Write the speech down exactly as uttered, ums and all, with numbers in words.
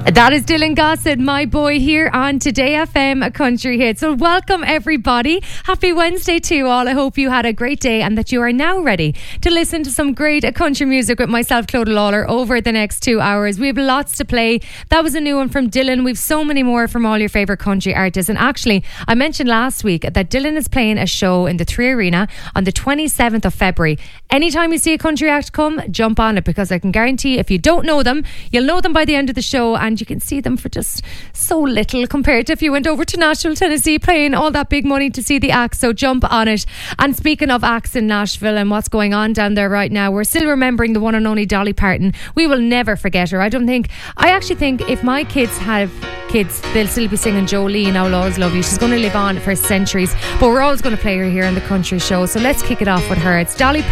That is Dylan Gossett, my boy, here on Today F M, a country hit. So welcome everybody. Happy Wednesday to you all. I hope you had a great day and that you are now ready to listen to some great country music with myself, Clodagh Lawler, over the next two hours. We have lots to play. That was a new one from Dylan. We've so many more from all your favourite country artists. And actually, I mentioned last week that Dylan is playing a show in the Three Arena on the twenty-seventh of February. Anytime you see a country act come, jump on it, because I can guarantee if you don't know them, you'll know them by the end of the show, and you can see them for just so little compared to if you went over to Nashville, Tennessee, paying all that big money to see the acts. So jump on it. And speaking of acts in Nashville and what's going on down there right now, we're still remembering the one and only Dolly Parton. We will never forget her. I don't think I actually think if my kids have kids, they'll still be singing Jolene, I'll Always Love You. She's going to live on for centuries, but we're always going to play her here in the country show. So let's kick it off with her. It's Dolly Parton.